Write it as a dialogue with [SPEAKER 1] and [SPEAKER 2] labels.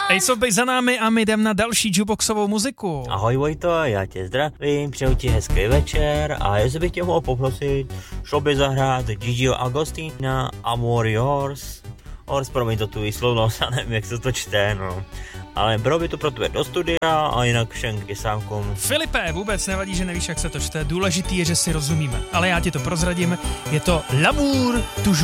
[SPEAKER 1] Ace of Base za námi a my jdem na další jukeboxovou muziku.
[SPEAKER 2] Ahoj Vojto, já tě zdravím, přeju ti hezký večer a jestli bych tě mohl poprosit, šlo by zahrát Gigio Agostina, Amor Yours, promiň to tu výslovnost, já nevím, jak se to čte, no. Ale bylo by to pro tebe do studia a jinak všem kysánkům.
[SPEAKER 1] Filipe, vůbec nevadí, že nevíš, jak se to čte, důležitý je, že si rozumíme. Ale já ti to prozradím, je to L'amour toujours.